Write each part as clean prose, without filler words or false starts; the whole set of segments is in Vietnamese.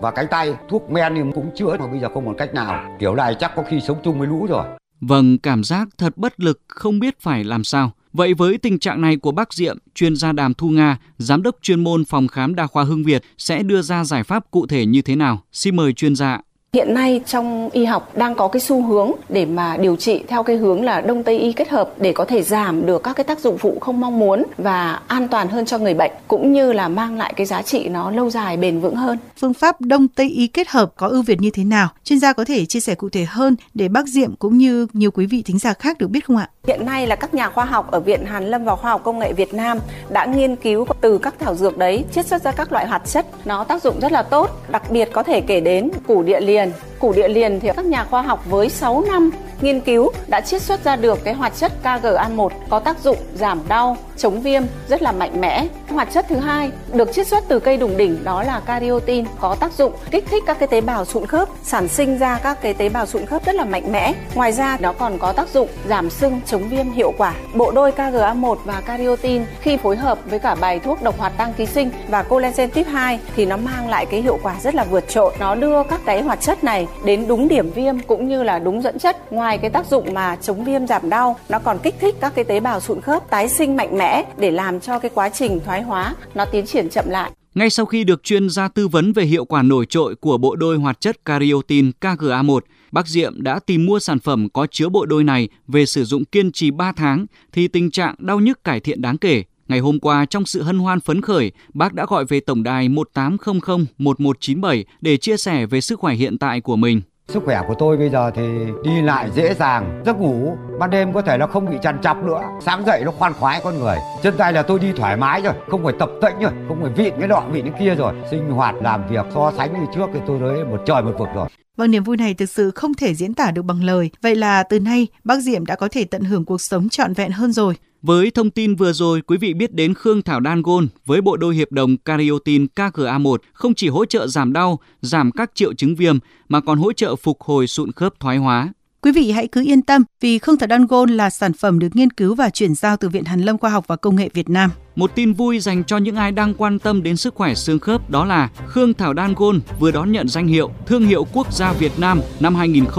và cánh tay. Thuốc men thì cũng chữa mà bây giờ không còn cách nào. Kiểu này chắc có khi sống chung với lũ rồi. Vâng, cảm giác thật bất lực, không biết phải làm sao. Vậy với tình trạng này của bác Diệm, chuyên gia Đàm Thu Nga, giám đốc chuyên môn phòng khám đa khoa Hưng Việt sẽ đưa ra giải pháp cụ thể như thế nào? Xin mời chuyên gia. Hiện nay trong y học đang có cái xu hướng để mà điều trị theo cái hướng là Đông Tây y kết hợp để có thể giảm được các cái tác dụng phụ không mong muốn và an toàn hơn cho người bệnh, cũng như là mang lại cái giá trị nó lâu dài bền vững hơn. Phương pháp Đông Tây y kết hợp có ưu việt như thế nào? Chuyên gia có thể chia sẻ cụ thể hơn để bác Diệm cũng như nhiều quý vị thính giả khác được biết không ạ? Hiện nay là các nhà khoa học ở Viện Hàn Lâm và Khoa học Công nghệ Việt Nam đã nghiên cứu từ các thảo dược đấy chiết xuất ra các loại hoạt chất nó tác dụng rất là tốt, đặc biệt có thể kể đến củ địa liền. Củ địa liền thì các nhà khoa học với 6 năm nghiên cứu đã chiết xuất ra được cái hoạt chất KGA1 có tác dụng giảm đau, chống viêm rất là mạnh mẽ. Hoạt chất thứ hai được chiết xuất từ cây đùng đỉnh đó là cariotin, có tác dụng kích thích các cái tế bào sụn khớp, sản sinh ra các cái tế bào sụn khớp rất là mạnh mẽ. Ngoài ra nó còn có tác dụng giảm sưng, chống viêm hiệu quả. Bộ đôi KGA1 và cariotin khi phối hợp với cả bài thuốc độc hoạt tăng ký sinh và collagen type 2 thì nó mang lại cái hiệu quả rất là vượt trội. Nó đưa các cái hoạt chất này đến đúng điểm viêm cũng như là đúng dẫn chất. Ngoài cái tác dụng mà chống viêm giảm đau, nó còn kích thích các cái tế bào sụn khớp tái sinh mạnh mẽ để làm cho cái quá trình thoái hóa nó tiến triển chậm lại. Ngay sau khi được chuyên gia tư vấn về hiệu quả nổi trội của bộ đôi hoạt chất cariotin KGA1, bác Diệm đã tìm mua sản phẩm có chứa bộ đôi này về sử dụng kiên trì 3 tháng thì tình trạng đau nhức cải thiện đáng kể. Ngày hôm qua, trong sự hân hoan phấn khởi, bác đã gọi về tổng đài 1800 1197 để chia sẻ về sức khỏe hiện tại của mình. Sức khỏe của tôi bây giờ thì đi lại dễ dàng, giấc ngủ ban đêm có thể là không bị trằn trọc nữa, sáng dậy nó khoan khoái con người. Chân tay là tôi đi thoải mái rồi, không phải tập tễnh rồi, không phải vịn cái nọ vịn cái kia rồi. Sinh hoạt làm việc so sánh như trước thì tôi thấy một trời một vực rồi. Vâng, niềm vui này thực sự không thể diễn tả được bằng lời. Vậy là từ nay bác Diệm đã có thể tận hưởng cuộc sống trọn vẹn hơn rồi. Với thông tin vừa rồi, quý vị biết đến Khương Thảo Đan Gold với bộ đôi hiệp đồng cariotin KGA1 không chỉ hỗ trợ giảm đau, giảm các triệu chứng viêm mà còn hỗ trợ phục hồi sụn khớp thoái hóa. Quý vị hãy cứ yên tâm vì Khương Thảo Đan Gold là sản phẩm được nghiên cứu và chuyển giao từ Viện Hàn Lâm Khoa học và Công nghệ Việt Nam. Một tin vui dành cho những ai đang quan tâm đến sức khỏe xương khớp đó là Khương Thảo Đan Gold vừa đón nhận danh hiệu Thương hiệu Quốc gia Việt Nam năm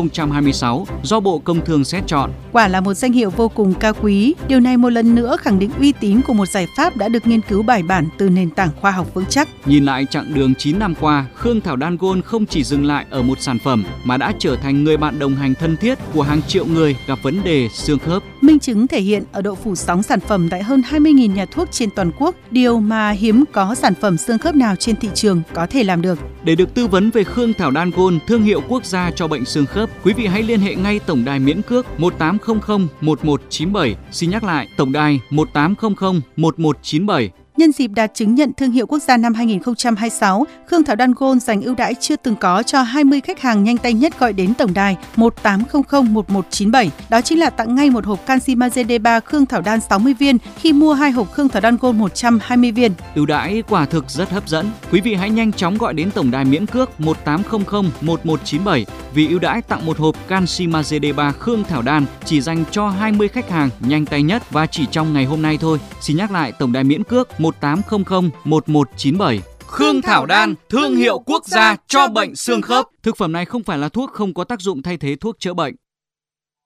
2026 do Bộ Công Thương xét chọn. Quả là một danh hiệu vô cùng cao quý. Điều này một lần nữa khẳng định uy tín của một giải pháp đã được nghiên cứu bài bản từ nền tảng khoa học vững chắc. Nhìn lại chặng đường 9 năm qua, Khương Thảo Đan Gold không chỉ dừng lại ở một sản phẩm mà đã trở thành người bạn đồng hành thân thiết của hàng triệu người gặp vấn đề xương khớp. Minh chứng thể hiện ở độ phủ sóng sản phẩm tại hơn 20.000 nhà thuốc trên toàn quốc, điều mà hiếm có sản phẩm xương khớp nào trên thị trường có thể làm được. Để được tư vấn về Khương Thảo Đan Gold, thương hiệu quốc gia cho bệnh xương khớp, quý vị hãy liên hệ ngay tổng đài miễn cước 1800 1197. Xin nhắc lại, tổng đài 1800 1197. Nhân dịp đạt chứng nhận thương hiệu quốc gia năm 2026, Khương Thảo Đan Gold dành ưu đãi chưa từng có cho 20 khách hàng nhanh tay nhất gọi đến tổng đài 1800 1197. Đó chính là tặng ngay một hộp canxi magie D3 Khương Thảo Đan 60 viên khi mua 2 hộp Khương Thảo Đan Gold 120 viên. Ưu đãi quả thực rất hấp dẫn. Quý vị hãy nhanh chóng gọi đến tổng đài miễn cước 1800 1197 vì ưu đãi tặng một hộp canxi magie D3 Khương Thảo Đan chỉ dành cho 20 khách hàng nhanh tay nhất và chỉ trong ngày hôm nay thôi. Xin nhắc lại, tổng đài miễn cước 1800 1197. Khương Thảo Đan, thương hiệu quốc gia cho bệnh xương khớp. Thực phẩm này không phải là thuốc, không có tác dụng thay thế thuốc chữa bệnh.